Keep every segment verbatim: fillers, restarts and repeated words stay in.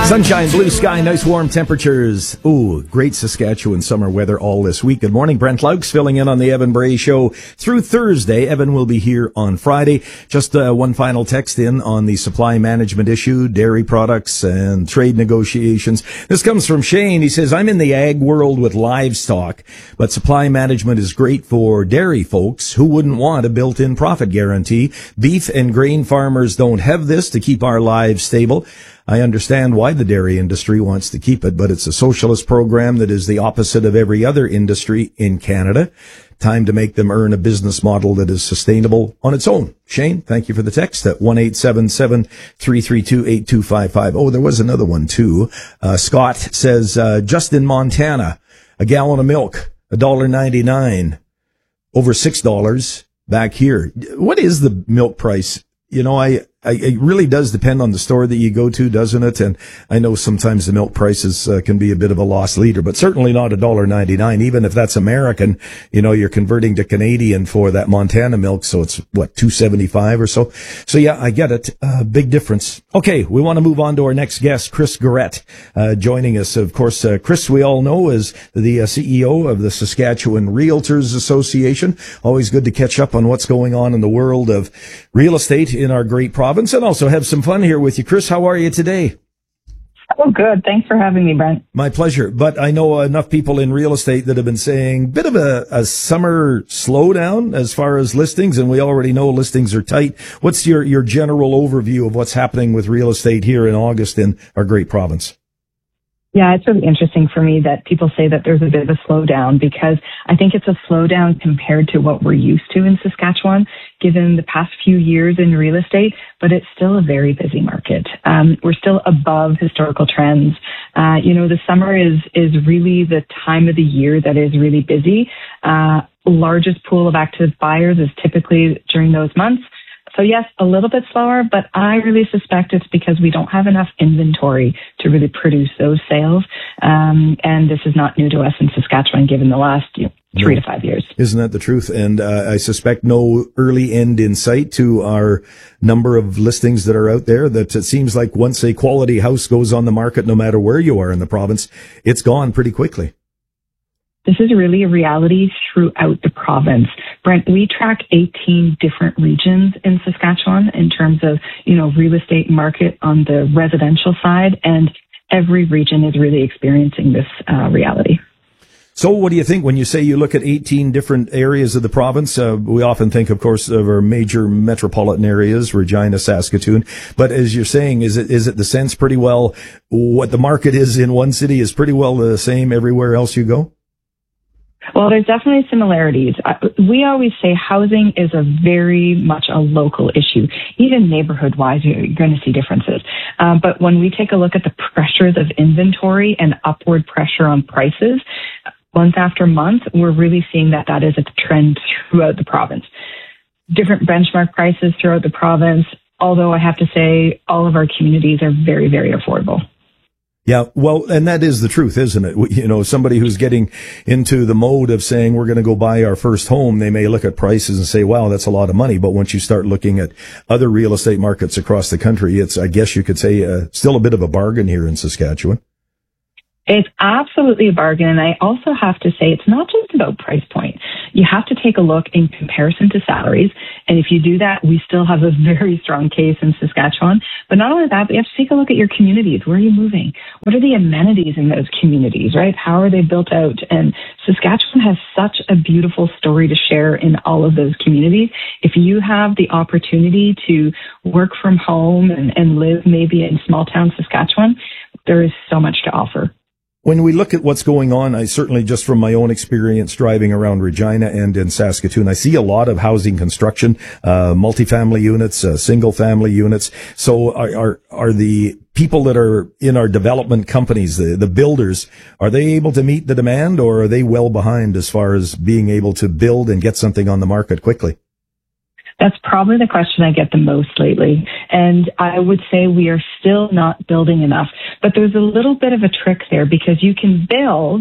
Sunshine, blue sky, nice warm temperatures. Ooh, great Saskatchewan summer weather all this week. Good morning. Brent Laux filling in on the Evan Bray Show through Thursday. Evan will be here on Friday. Just uh, one final text in on the supply management issue, dairy products and trade negotiations. This comes from Shane. He says, I'm in the ag world with livestock, but supply management is great for dairy folks. Who wouldn't want a built-in profit guarantee? Beef and grain farmers don't have this to keep our lives stable. I understand why the dairy industry wants to keep it, but it's a socialist program that is the opposite of every other industry in Canada. Time to make them earn a business model that is sustainable on its own. Shane, thank you for the text at one eight seven seven, three three two, eight two five five. Oh, there was another one too. Uh, Scott says, uh, just in Montana, a gallon of milk, one dollar ninety-nine, over six dollars back here. What is the milk price? You know, I, I, it really does depend on the store that you go to, doesn't it? And I know sometimes the milk prices uh, can be a bit of a lost leader, but certainly not one dollar ninety-nine. Even if that's American, you know, you're converting to Canadian for that Montana milk. So it's what, two seventy-five or so. So yeah, I get it. Uh, big difference. Okay. We want to move on to our next guest, Chris Garrett, uh, joining us. Of course, uh, Chris, we all know, is the uh, C E O of the Saskatchewan Realtors Association. Always good to catch up on what's going on in the world of real estate in our great province. And also have some fun here with you. Chris, how are you today? Oh, good. Thanks for having me, Brent. My pleasure. But I know enough people in real estate that have been saying bit of a, a summer slowdown as far as listings, and we already know listings are tight. What's your, your general overview of what's happening with real estate here in August in our great province? Yeah, it's really interesting for me that people say that there's a bit of a slowdown, because I think it's a slowdown compared to what we're used to in Saskatchewan, given the past few years in real estate, but it's still a very busy market. Um, we're still above historical trends. Uh, you know, the summer is, is really the time of the year that is really busy. Uh, largest pool of active buyers is typically during those months. So yes, a little bit slower, but I really suspect it's because we don't have enough inventory to really produce those sales. Um, and this is not new to us in Saskatchewan, given the last you know, three no. to five years. Isn't that the truth? And uh, I suspect no early end in sight to our number of listings that are out there. That it seems like once a quality house goes on the market, no matter where you are in the province, it's gone pretty quickly. This is really a reality throughout the province. Brent, we track eighteen different regions in Saskatchewan in terms of, you know, real estate market on the residential side, and every region is really experiencing this uh, reality. So what do you think when you say you look at eighteen different areas of the province? Uh, we often think, of course, of our major metropolitan areas, Regina, Saskatoon. But as you're saying, is it is it the sense pretty well what the market is in one city is pretty well the same everywhere else you go? Well, there's definitely similarities. We always say housing is a very much a local issue. Even neighborhood-wise, you're going to see differences. Um, but when we take a look at the pressures of inventory and upward pressure on prices, month after month, we're really seeing that that is a trend throughout the province. Different benchmark prices throughout the province, although I have to say all of our communities are very, very affordable. Yeah, well, and that is the truth, isn't it? You know, somebody who's getting into the mode of saying we're going to go buy our first home, they may look at prices and say, wow, that's a lot of money. But once you start looking at other real estate markets across the country, it's, I guess you could say, uh, still a bit of a bargain here in Saskatchewan. It's absolutely a bargain. And I also have to say it's not just about price point. You have to take a look in comparison to salaries. And if you do that, we still have a very strong case in Saskatchewan. But not only that, but you have to take a look at your communities. Where are you moving? What are the amenities in those communities, right? How are they built out? And Saskatchewan has such a beautiful story to share in all of those communities. If you have the opportunity to work from home and, and live maybe in small town Saskatchewan, there is so much to offer. When we look at what's going on, I certainly just from my own experience driving around Regina and in Saskatoon, I see a lot of housing construction, uh, multifamily units, uh, single family units. So are, are, are the people that are in our development companies, the, the builders, are they able to meet the demand, or are they well behind as far as being able to build and get something on the market quickly? That's probably the question I get the most lately. And I would say we are still not building enough. But there's a little bit of a trick there, because you can build,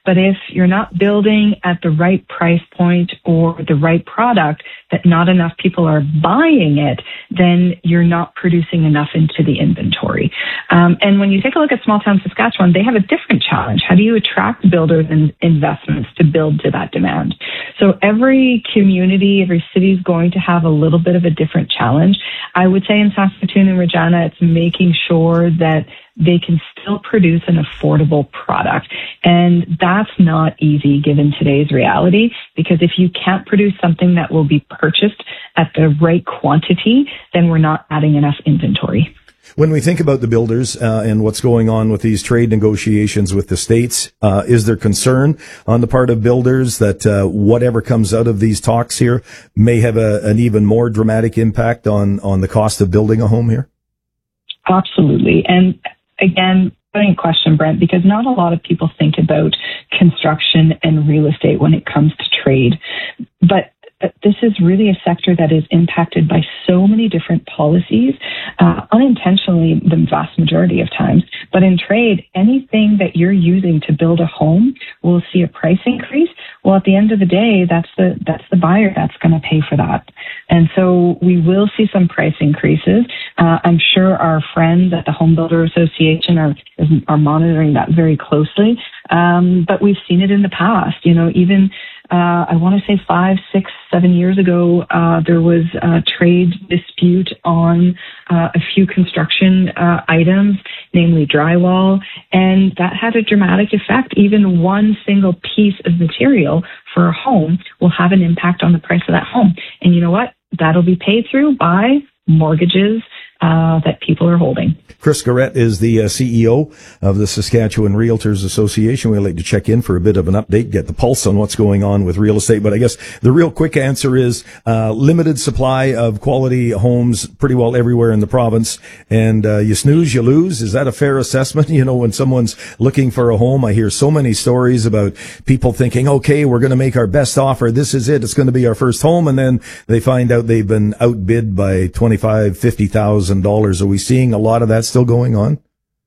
But if you're not building at the right price point or the right product, that not enough people are buying it, then you're not producing enough into the inventory. Um, and when you take a look at small town Saskatchewan, they have a different challenge. How do you attract builders and investments to build to that demand? So every community, every city is going to have a little bit of a different challenge. I would say in Saskatoon and Regina, it's making sure that they can still produce an affordable product. And that's not easy given today's reality, because if you can't produce something that will be purchased at the right quantity, then we're not adding enough inventory. When we think about the builders uh, and what's going on with these trade negotiations with the states, uh, is there concern on the part of builders that uh, whatever comes out of these talks here may have a, an even more dramatic impact on, on the cost of building a home here? Absolutely. And again, funny question, Brent, because not a lot of people think about construction and real estate when it comes to trade. But this is really a sector that is impacted by so many different policies, uh, unintentionally the vast majority of times. But in trade, anything that you're using to build a home will see a price increase. Well, at the end of the day, that's the that's the buyer that's going to pay for that. And so we will see some price increases. Uh, I'm sure our friends at the Home Builder Association are are monitoring that very closely. Um, but we've seen it in the past. You know, even Uh, I want to say five, six, seven years ago, uh, there was a trade dispute on uh, a few construction uh, items, namely drywall, and that had a dramatic effect. Even one single piece of material for a home will have an impact on the price of that home. And you know what? That'll be paid through by mortgages uh, that people are holding. Chris Garrett is the uh, C E O of the Saskatchewan Realtors Association. We'd like to check in for a bit of an update, get the pulse on what's going on with real estate. But I guess the real quick answer is uh, limited supply of quality homes pretty well everywhere in the province. And uh, you snooze, you lose. Is that a fair assessment? You know, when someone's looking for a home, I hear so many stories about people thinking, okay, we're going to make our best offer. This is it. It's going to be our first home. And then they find out they've been outbid by twenty-five thousand dollars, fifty thousand dollars. Are we seeing a lot of that still going on?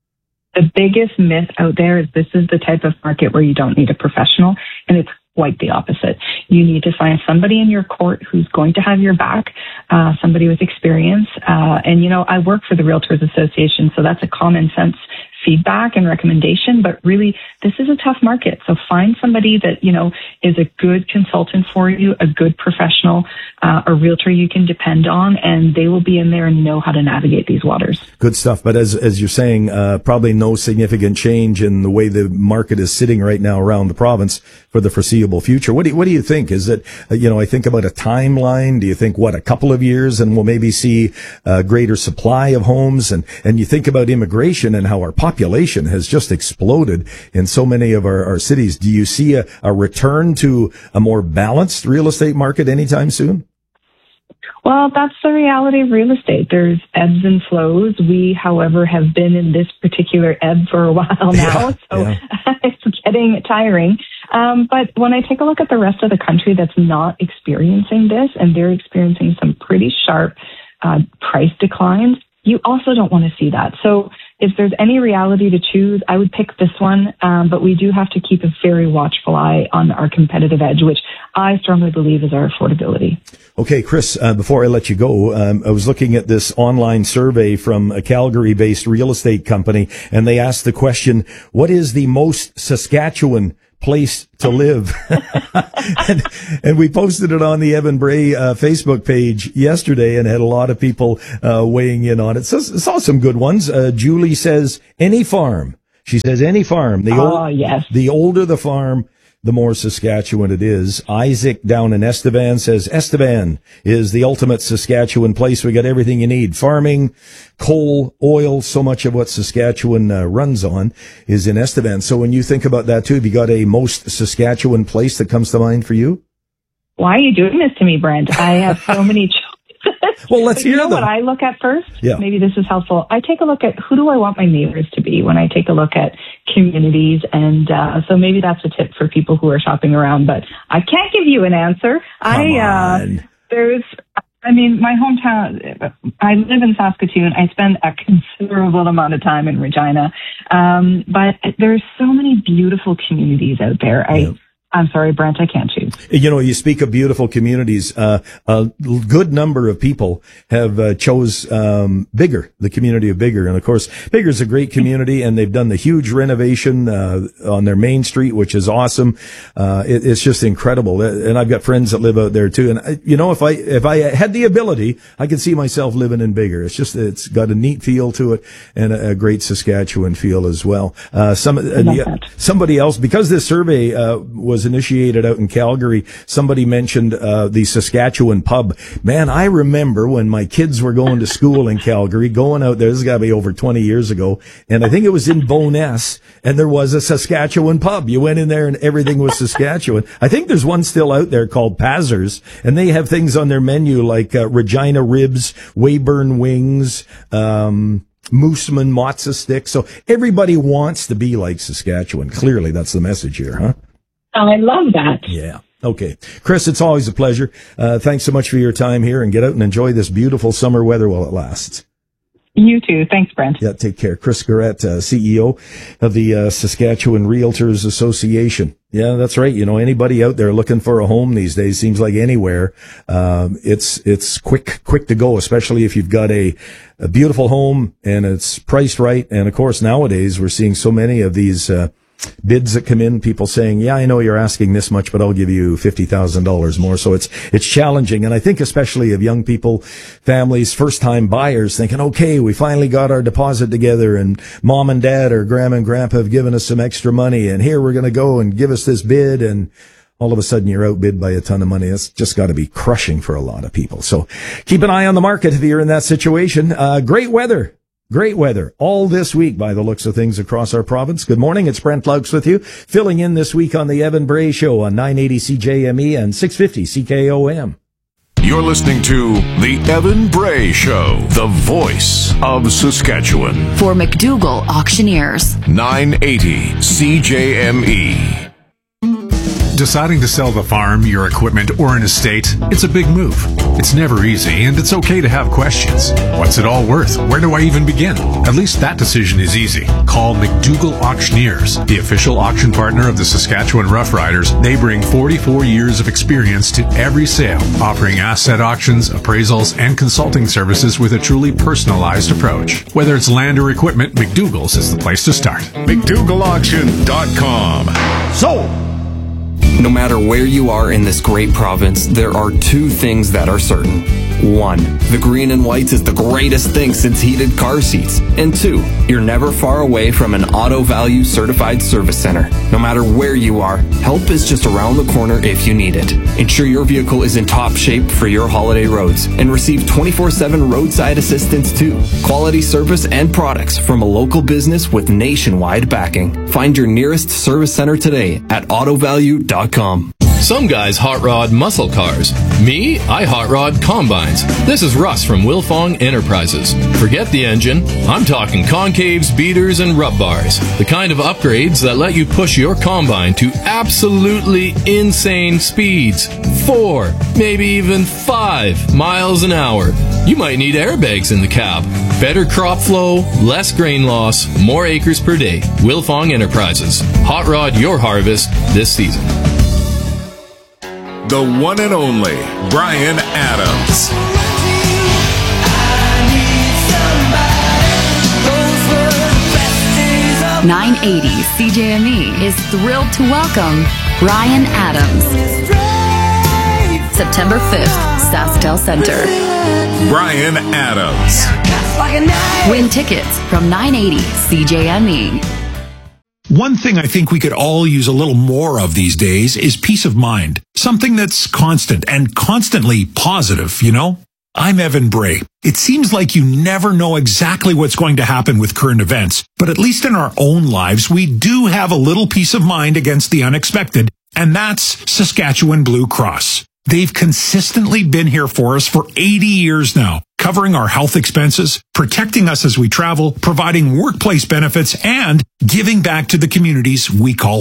The biggest myth out there is this is the type of market where you don't need a professional, and it's quite the opposite. You need to find somebody in your court who's going to have your back, uh, somebody with experience. Uh, and, you know, I work for the Realtors Association, so that's a common sense feedback and recommendation, but really this is a tough market. So find somebody that, you know, is a good consultant for you, a good professional, uh, a realtor you can depend on, and they will be in there and know how to navigate these waters. Good stuff. But as, as you're saying, uh, probably no significant change in the way the market is sitting right now around the province for the foreseeable future. What do you, what do you think? Is it, uh, you know, I think about a timeline. Do you think, what, a couple of years and we'll maybe see a greater supply of homes? And, and you think about immigration and how our population has just exploded in so many of our, our cities. Do you see a, a return to a more balanced real estate market anytime soon? Well, that's the reality of real estate. There's ebbs and flows. We, however, have been in this particular ebb for a while now, yeah, so yeah. It's getting tiring. Um, but when I take a look at the rest of the country that's not experiencing this, and they're experiencing some pretty sharp uh, price declines, you also don't want to see that. So if there's any reality to choose, I would pick this one. Um, but we do have to keep a very watchful eye on our competitive edge, which I strongly believe is our affordability. Okay, Chris, uh, before I let you go, um, I was looking at this online survey from a Calgary-based real estate company, and they asked the question, what is the most Saskatchewan place to live? and, and we posted it on the Evan Bray uh, Facebook page yesterday and had a lot of people uh, weighing in on it. So saw some good ones. Uh, Julie says any farm. She says any farm. The, oh, old, yes. the older the farm, the more Saskatchewan it is. Isaac down in Estevan says Estevan is the ultimate Saskatchewan place. We got everything you need. Farming, coal, oil, so much of what Saskatchewan uh, runs on is in Estevan. So when you think about that too, have you got a most Saskatchewan place that comes to mind for you? Why are you doing this to me, Brent? I have so many choices. Well, let's hear you know them. What I look at first? Yeah. Maybe this is helpful. I take a look at who do I want my neighbors to be when I take a look at communities. And uh, so maybe that's a tip for people who are shopping around, but I can't give you an answer. Come I on. Uh, there's I mean, my hometown, I live in Saskatoon. I spend a considerable amount of time in Regina. Um, but there's so many beautiful communities out there. I, yeah. I'm sorry, Brent, I can't choose. You know, you speak of beautiful communities. Uh, a good number of people have uh, chose um, Biggar, the community of Biggar. And of course, Biggar's a great community, and they've done the huge renovation uh, on their main street, which is awesome. Uh, it, it's just incredible. And I've got friends that live out there too. And I, you know, if I if I had the ability, I could see myself living in Biggar. It's just it's got a neat feel to it and a, a great Saskatchewan feel as well. Uh, some uh, the, somebody else, because this survey uh, was initiated out in Calgary, somebody mentioned uh, the Saskatchewan pub. Man, I remember when my kids were going to school in Calgary, going out there, this has got to be over twenty years ago, and I think it was in Bowness, and there was a Saskatchewan pub. You went in there and everything was Saskatchewan. I think there's one still out there called Pazers, and they have things on their menu like uh, Regina ribs, Weyburn wings, um Mooseman matzo sticks. So everybody wants to be like Saskatchewan. Clearly, that's the message here, huh? I love that. Yeah. Okay. Chris, it's always a pleasure. Uh, thanks so much for your time here, and get out and enjoy this beautiful summer weather while it lasts. You too. Thanks, Brent. Yeah, take care. Chris Garrett, uh, C E O of the uh, Saskatchewan Realtors Association. Yeah, that's right. You know, anybody out there looking for a home these days, seems like anywhere, um, it's, it's quick, quick to go, especially if you've got a, a beautiful home and it's priced right. And of course, nowadays we're seeing so many of these, uh, bids that come in, people saying, yeah, I know you're asking this much, but I'll give you fifty thousand dollars more. So it's, it's challenging. And I think especially of young people, families, first time buyers thinking, okay, we finally got our deposit together, and mom and dad or grandma and grandpa have given us some extra money, and here we're going to go and give us this bid. And all of a sudden you're outbid by a ton of money. It's just got to be crushing for a lot of people. So keep an eye on the market if you're in that situation. Uh, great weather. Great weather all this week by the looks of things across our province. Good morning. It's Brent Laux with you, filling in this week on the Evan Bray Show on nine eighty C J M E and six fifty C K O M. You're listening to the Evan Bray Show, the voice of Saskatchewan. For McDougall Auctioneers. nine eighty C J M E. Deciding to sell the farm, your equipment, or an estate, it's a big move. It's never easy, and it's okay to have questions. What's it all worth? Where do I even begin? At least that decision is easy. Call McDougall Auctioneers, the official auction partner of the Saskatchewan Roughriders. They bring forty-four years of experience to every sale, offering asset auctions, appraisals, and consulting services with a truly personalized approach. Whether it's land or equipment, McDougall's is the place to start. McDougall Auction dot com. So, no matter where you are in this great province, there are two things that are certain. One, the green and whites is the greatest thing since heated car seats. And two, you're never far away from an Auto Value certified service center. No matter where you are, help is just around the corner if you need it. Ensure your vehicle is in top shape for your holiday roads and receive twenty-four seven roadside assistance too. Quality service and products from a local business with nationwide backing. Find your nearest service center today at auto value dot com. Some guys hot rod muscle cars. Me, I hot rod combines. This is Russ from Wilfong Enterprises. Forget the engine. I'm talking concaves, beaters, and rub bars. The kind of upgrades that let you push your combine to absolutely insane speeds. Four, maybe even five miles an hour. You might need airbags in the cab. Better crop flow, less grain loss, more acres per day. Wilfong Enterprises. Hot rod your harvest this season. The one and only Bryan Adams. nine eighty C J M E is thrilled to welcome Bryan Adams. September fifth, SaskTel Center. Bryan Adams. Win tickets from nine eighty C J M E. One thing I think we could all use a little more of these days is peace of mind. Something that's constant and constantly positive, you know? I'm Evan Bray. It seems like you never know exactly what's going to happen with current events, but at least in our own lives, we do have a little peace of mind against the unexpected, and that's Saskatchewan Blue Cross. They've consistently been here for us for eighty years now, covering our health expenses, protecting us as we travel, providing workplace benefits, and giving back to the communities we call home.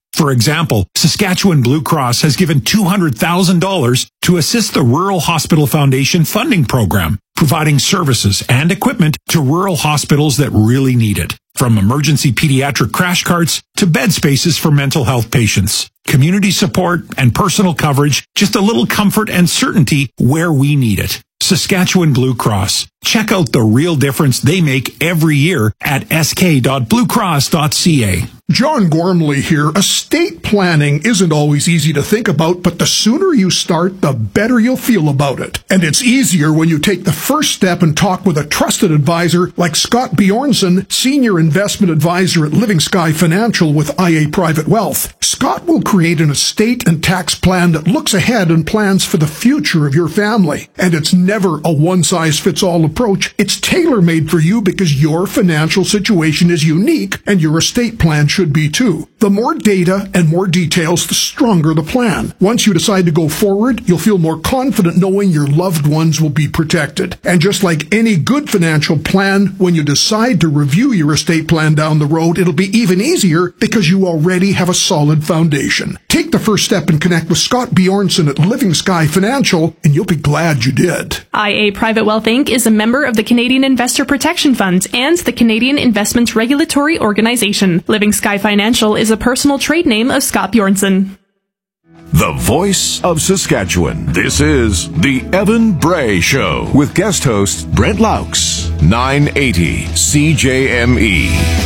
For example, Saskatchewan Blue Cross has given two hundred thousand dollars to assist the Rural Hospital Foundation funding program, providing services and equipment to rural hospitals that really need it. From emergency pediatric crash carts to bed spaces for mental health patients, community support and personal coverage, just a little comfort and certainty where we need it. Saskatchewan Blue Cross. Check out the real difference they make every year at s k dot blue cross dot c a. John Gormley here. Estate planning isn't always easy to think about, but the sooner you start, the better you'll feel about it. And it's easier when you take the first step and talk with a trusted advisor like Scott Bjornson, Senior Investment Advisor at Living Sky Financial with I A Private Wealth. Scott will create an estate and tax plan that looks ahead and plans for the future of your family. And it's never a one-size-fits-all approach. It's tailor-made for you because your financial situation is unique and your estate plan should be too. The more data and more details, the stronger the plan. Once you decide to go forward, you'll feel more confident knowing your loved ones will be protected. And just like any good financial plan, when you decide to review your estate plan down the road, it'll be even easier because you already have a solid foundation. Take the first step and connect with Scott Bjornson at Living Sky Financial, and you'll be glad you did. I A Private Wealth Incorporated is a member of the Canadian Investor Protection Fund and the Canadian Investments Regulatory Organization. Living Sky Financial is a personal trade name of Scott Bjornson. The voice of Saskatchewan. This is the Evan Bray Show with guest host Brent Laux, nine eighty C J M E.